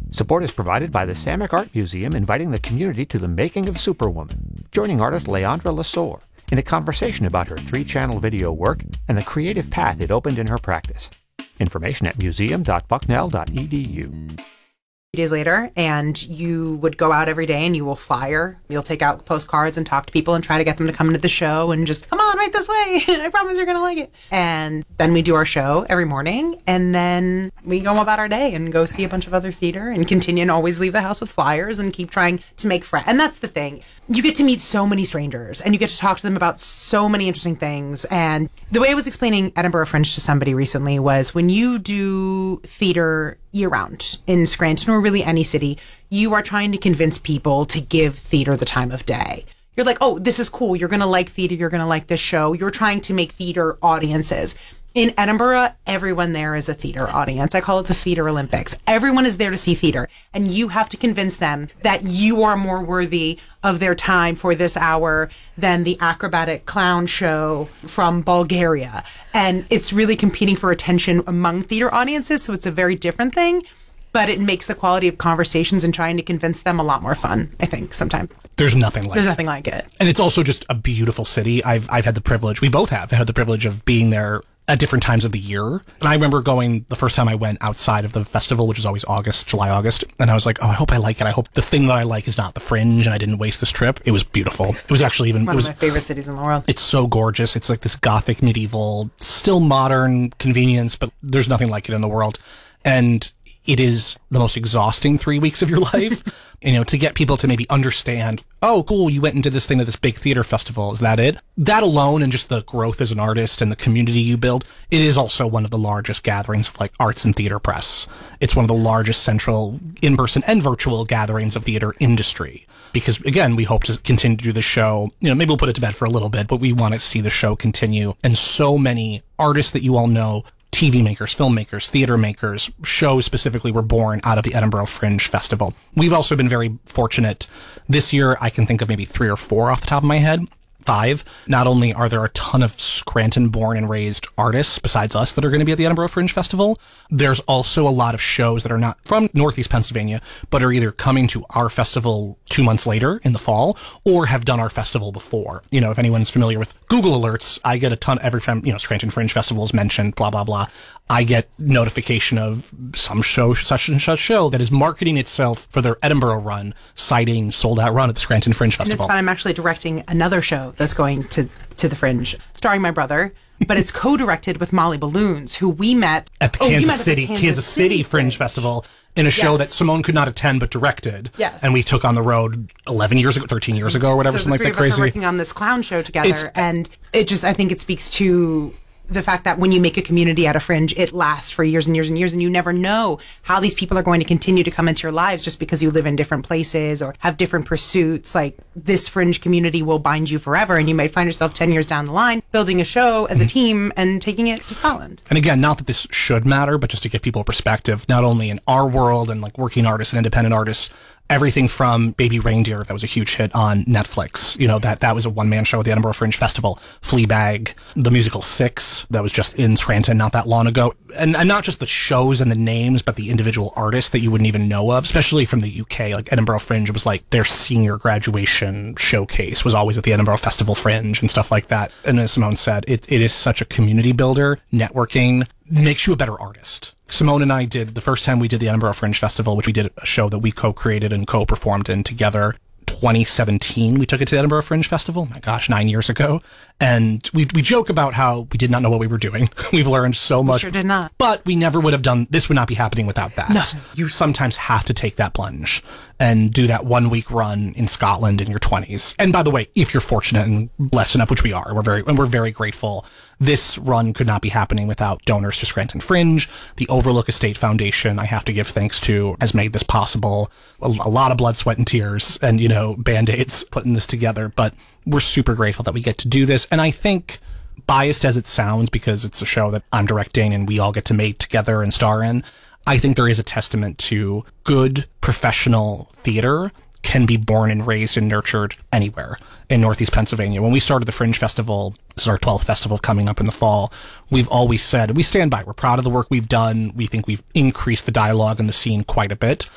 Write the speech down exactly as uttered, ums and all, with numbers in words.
Support is provided by the Samick Art Museum, inviting the community to the making of Superwoman, joining artist Leandra Lesueur in a conversation about her three-channel video work and the creative path it opened in her practice. Information at museum dot bucknell dot e d u. Days later, and you would go out every day and you will flyer. You'll take out postcards and talk to people and try to get them to come to the show and just, come on, right this way. I promise you're going to like it. And then we do our show every morning, and then we go about our day and go see a bunch of other theater and continue and always leave the house with flyers and keep trying to make friends. And that's the thing. You get to meet so many strangers and you get to talk to them about so many interesting things. And the way I was explaining Edinburgh Fringe to somebody recently was, when you do theater year round in Scranton or really any city, you are trying to convince people to give theater the time of day. You're like, oh, this is cool. You're going to like theater. You're going to like this show. You're trying to make theater audiences. In Edinburgh, everyone there is a theater audience. I call it the Theater Olympics. Everyone is there to see theater, and you have to convince them that you are more worthy of their time for this hour than the acrobatic clown show from Bulgaria. And it's really competing for attention among theater audiences, so it's a very different thing, but it makes the quality of conversations and trying to convince them a lot more fun, I think, sometimes. There's nothing like There's it. nothing like it. And it's also just a beautiful city. I've I've had the privilege, we both have, had the privilege of being there at different times of the year. And I remember going the first time I went outside of the festival, which is always August, July, August. And I was like, oh, I hope I like it. I hope the thing that I like is not the Fringe and I didn't waste this trip. It was beautiful. It was actually even... One it was, of my favorite cities in the world. It's so gorgeous. It's like this gothic, medieval, still modern convenience, but there's nothing like it in the world. And it is the most exhausting three weeks of your life. You know, to get people to maybe understand, oh, cool, you went into this thing at this big theater festival. Is that it? That alone, and just the growth as an artist and the community you build, it is also one of the largest gatherings of like arts and theater press. It's one of the largest central in-person and virtual gatherings of theater industry. Because again, we hope to continue to do the show. You know, maybe we'll put it to bed for a little bit, but we want to see the show continue. And so many artists that you all know, T V makers, filmmakers, theater makers, shows specifically were born out of the Edinburgh Fringe Festival. We've also been very fortunate. This year, I can think of maybe three or four off the top of my head. Five. Not only are there a ton of Scranton-born and raised artists besides us that are going to be at the Edinburgh Fringe Festival, there's also a lot of shows that are not from Northeast Pennsylvania, but are either coming to our festival two months later in the fall, or have done our festival before. You know, if anyone's familiar with Google Alerts, I get a ton every time, you know, Scranton Fringe Festival is mentioned, blah, blah, blah. I get notification of some show, such and such show that is marketing itself for their Edinburgh run, citing sold out run at the Scranton Fringe Festival. And it's fun. I'm actually directing another show that's going to, to the Fringe, starring my brother, but it's co-directed with Molly Balloons, who we met at the oh, Kansas met City, at the Kansas, Kansas City, City Fringe Fringe Festival in a show yes. that Simone could not attend but directed. Yes. And we took on the road eleven years ago, thirteen years ago, or whatever, so something the like that three of crazy. us are working on this clown show together, It's, and it just, I think it speaks to the fact that when you make a community at a Fringe, it lasts for years and years and years, and you never know how these people are going to continue to come into your lives just because you live in different places or have different pursuits. Like, this Fringe community will bind you forever, and you might find yourself ten years down the line building a show as a team and taking it to Scotland. And again, not that this should matter, but just to give people a perspective, not only in our world and like working artists and independent artists, everything from Baby Reindeer, that was a huge hit on Netflix. You know, that, that was a one-man show at the Edinburgh Fringe Festival. Fleabag, the musical Six, that was just in Scranton not that long ago. And, and not just the shows and the names, but the individual artists that you wouldn't even know of, especially from the U K. Like Edinburgh Fringe, it was like their senior graduation showcase was always at the Edinburgh Festival Fringe and stuff like that. And as Simone said, it, it is such a community builder. Networking makes you a better artist. Simone and I did, the first time we did the Edinburgh Fringe Festival, which we did a show that we co-created and co-performed in together, twenty seventeen, we took it to the Edinburgh Fringe Festival. My gosh, nine years ago. And we we joke about how we did not know what we were doing. We've learned so much. We sure did not. But we never would have done, this would not be happening without that. No. You sometimes have to take that plunge and do that one week run in Scotland in your twenties. And by the way, if you're fortunate and blessed enough, which we are, we're very, and we're very grateful, this run could not be happening without donors to Scranton Fringe. The Overlook Estate Foundation, I have to give thanks to, has made this possible. A, a lot of blood, sweat, and tears, and, you know, Band-Aids putting this together. But we're super grateful that we get to do this. And I think, biased as it sounds, because it's a show that I'm directing and we all get to make together and star in, I think there is a testament to good professional theater can be born and raised and nurtured anywhere in Northeast Pennsylvania. When we started the Fringe Festival, this is our twelfth festival coming up in the fall, we've always said, we stand by, we're proud of the work we've done. We think we've increased the dialogue in the scene quite a bit.